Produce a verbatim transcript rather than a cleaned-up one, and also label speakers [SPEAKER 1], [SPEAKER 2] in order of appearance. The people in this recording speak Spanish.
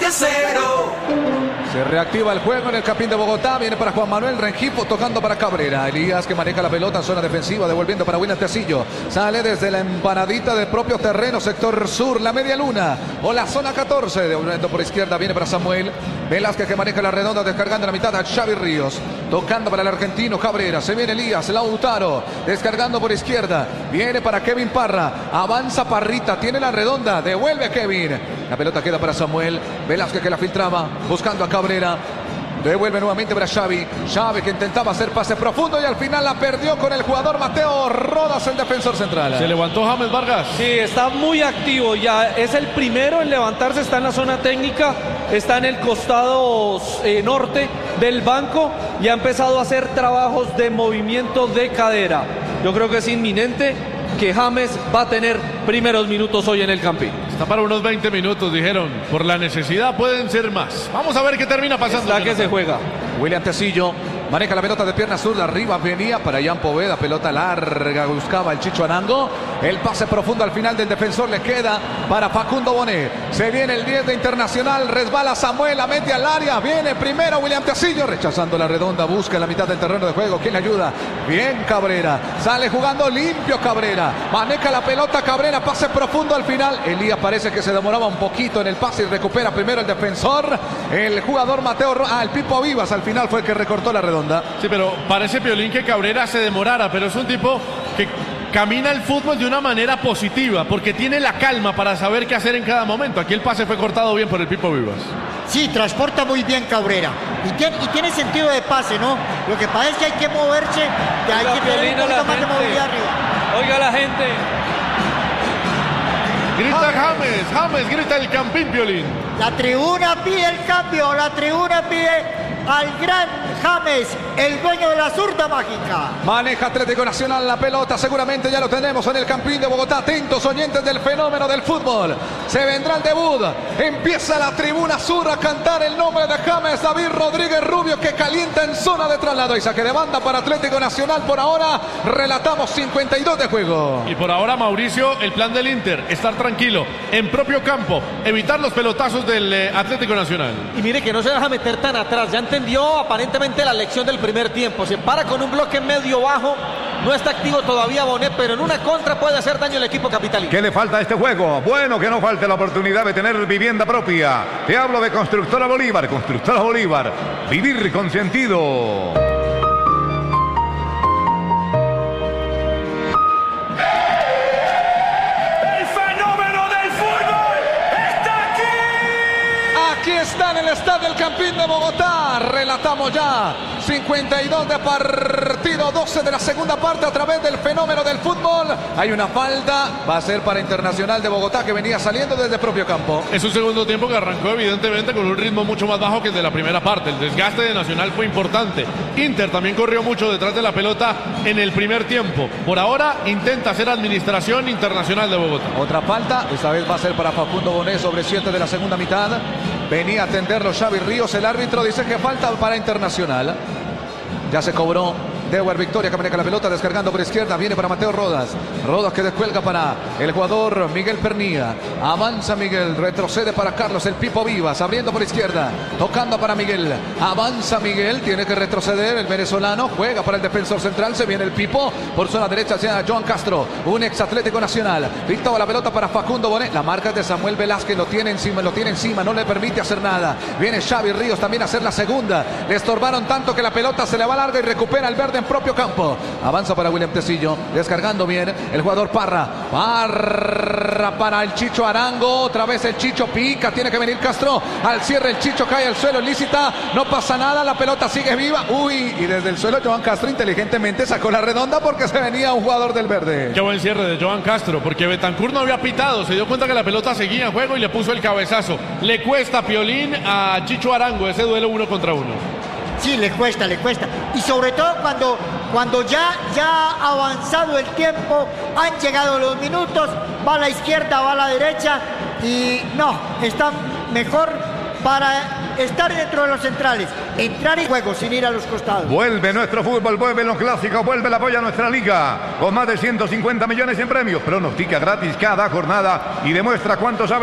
[SPEAKER 1] siete a cero.
[SPEAKER 2] Se reactiva el juego en el Campín de Bogotá. Viene para Juan Manuel Rengifo, tocando para Cabrera. Elías, que maneja la pelota en zona defensiva, devolviendo para William Tecillo. Sale desde la empanadita del propio terreno, sector sur, la media luna o la zona catorce. Devolviendo por izquierda, viene para Samuel Velázquez, que maneja la redonda, descargando la mitad a Xavi Ríos. Tocando para el argentino Cabrera. Se viene Elías, Lautaro, descargando por izquierda. Viene para Kevin Parra. Avanza Parrita, tiene la redonda. Devuelve Kevin. La pelota queda para Samuel Velázquez, que la filtraba, buscando a Cabrera. Devuelve nuevamente para Xavi. Xavi, que intentaba hacer pase profundo y al final la perdió con el jugador Mateo Rodas, el defensor central.
[SPEAKER 3] Se levantó James Vargas.
[SPEAKER 4] Sí, está muy activo. Ya es el primero en levantarse. Está en la zona técnica. Está en el costado eh, norte del banco y ha empezado a hacer trabajos de movimiento de cadera. Yo creo que es inminente que James va a tener primeros minutos hoy en el Campín.
[SPEAKER 3] Está para unos veinte minutos, dijeron. Por la necesidad pueden ser más. Vamos a ver qué termina pasando.
[SPEAKER 4] Está que se juega.
[SPEAKER 2] William Tecillo maneja la pelota de pierna zurda, arriba venía para Jan Poveda, pelota larga, buscaba el Chicho Arango. El pase profundo al final del defensor le queda para Facundo Bonet. Se viene el diez de Internacional, resbala Samuel, la mete al área, viene primero William Tecillo, rechazando la redonda, busca en la mitad del terreno de juego. ¿Quién le ayuda? Bien Cabrera, sale jugando limpio Cabrera, maneja la pelota Cabrera, pase profundo al final. Elías parece que se demoraba un poquito en el pase y recupera primero el defensor, el jugador Mateo Ro ah, el Pipo Vivas al final fue el que recortó la redonda.
[SPEAKER 3] Sí, pero parece, Piolín, que Cabrera se demorara, pero es un tipo que camina el fútbol de una manera positiva, porque tiene la calma para saber qué hacer en cada momento. Aquí el pase fue cortado bien por el Pipo Vivas.
[SPEAKER 5] Sí, transporta muy bien Cabrera. Y tiene, y tiene sentido de pase, ¿no? Lo que pasa es que hay que moverse, que hay que tener un poquito más de movilidad arriba.
[SPEAKER 4] Oiga la gente.
[SPEAKER 3] Grita James, James grita el Campín, Piolín.
[SPEAKER 5] La tribuna pide el cambio, la tribuna pide al gran James, el dueño de la zurda mágica.
[SPEAKER 2] Maneja Atlético Nacional la pelota, seguramente ya lo tenemos en el Campín de Bogotá. Atentos oyentes del fenómeno del fútbol. Se vendrá el debut. Empieza la tribuna sur a cantar el nombre de James David Rodríguez Rubio, que calienta en zona de traslado y saque de banda para Atlético Nacional. Por ahora relatamos cincuenta y dos de juego.
[SPEAKER 3] Y por ahora, Mauricio, el plan del Inter, estar tranquilo en propio campo, evitar los pelotazos del eh, Atlético Nacional.
[SPEAKER 6] Y mire que no se deja meter tan atrás, ya entendió aparentemente la lección del primer tiempo. Se para con un bloque medio bajo, no está activo todavía Bonet, pero en una contra puede hacer daño el equipo capitalino.
[SPEAKER 7] ¿Qué le falta a este juego? Bueno, que no falte la oportunidad de tener vivienda propia. Te hablo de Constructora Bolívar. Constructora Bolívar, vivir con sentido.
[SPEAKER 2] Aquí está en el estadio El Campín de Bogotá. Relatamos ya cincuenta y dos de partido, doce de la segunda parte a través del fenómeno del fútbol. Hay una falta, va a ser para Internacional de Bogotá, que venía saliendo desde el propio campo.
[SPEAKER 3] Es un segundo tiempo que arrancó evidentemente con un ritmo mucho más bajo que el de la primera parte. El desgaste de Nacional fue importante. Inter también corrió mucho detrás de la pelota en el primer tiempo. Por ahora intenta hacer administración Internacional de Bogotá.
[SPEAKER 2] Otra falta, esta vez va a ser para Facundo Bonet sobre siete de la segunda mitad. Venía a atenderlo Xavi Ríos, el árbitro dice que falta para Internacional. Ya se cobró Deuer Victoria, que maneja la pelota, descargando por izquierda, viene para Mateo Rodas. Rodas que descuelga para el jugador Miguel Pernía. Avanza Miguel, retrocede para Carlos, el Pipo Vivas, abriendo por izquierda, tocando para Miguel. Avanza Miguel, tiene que retroceder el venezolano, juega para el defensor central, se viene el Pipo, por zona derecha hacia Joan Castro, un ex Atlético Nacional. Dictaba la pelota para Facundo Bonet, la marca es de Samuel Velázquez, lo tiene encima, lo tiene encima, no le permite hacer nada. Viene Xavi Ríos también a hacer la segunda. Le estorbaron tanto que la pelota se le va larga y recupera el verde en propio campo. Avanza para William Tecillo, descargando bien el jugador Parra. Parra para el Chicho Arango, otra vez el Chicho pica, tiene que venir Castro al cierre, el Chicho cae al suelo, lícita, no pasa nada, la pelota sigue viva. Uy, y desde el suelo Joan Castro inteligentemente sacó la redonda porque se venía un jugador del verde.
[SPEAKER 3] Qué buen cierre de Joan Castro, porque Betancur no había pitado, se dio cuenta que la pelota seguía en juego y le puso el cabezazo. Le cuesta, Piolín, a Chicho Arango ese duelo uno contra uno.
[SPEAKER 5] Sí, le cuesta, le cuesta. Y sobre todo cuando, cuando ya, ya ha avanzado el tiempo, han llegado los minutos, va a la izquierda, va a la derecha y no, está mejor para estar dentro de los centrales, entrar en juego sin ir a los costados.
[SPEAKER 7] Vuelve nuestro fútbol, vuelve los clásicos, vuelve el apoyo a nuestra liga, con más de ciento cincuenta millones en premios. Pronostica gratis cada jornada y demuestra cuánto sabe.